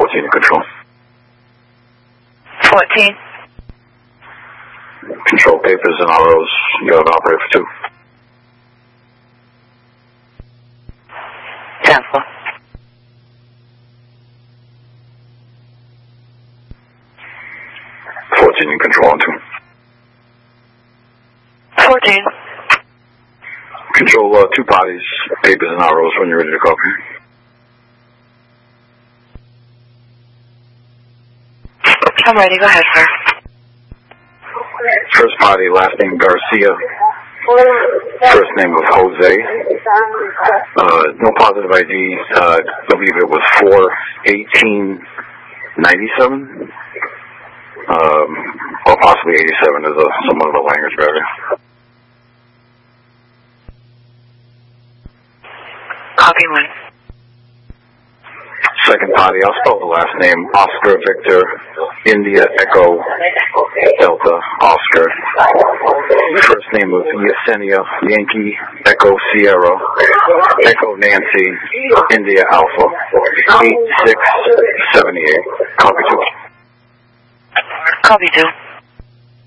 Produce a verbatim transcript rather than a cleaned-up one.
fourteen in control. fourteen. Control papers and R Os. You have operator for two. Cancel. fourteen in control on two. fourteen. Control uh, two bodies, papers and R Os when you're ready to copy. I'm ready. Go ahead, sir. First party, last name Garcia. First name was Jose. Uh, no positive I D. Uh, I believe it was four eighteen ninety-seven. Um, or possibly eighty-seven is a, somewhat of a language barrier. Copy one. Second party, I'll spell the last name. Oscar Victor, India Echo, Delta Oscar. First name was Yesenia Yankee, Echo Sierra, Echo Nancy, India Alpha, eight six seven eight. Copy two. Copy two.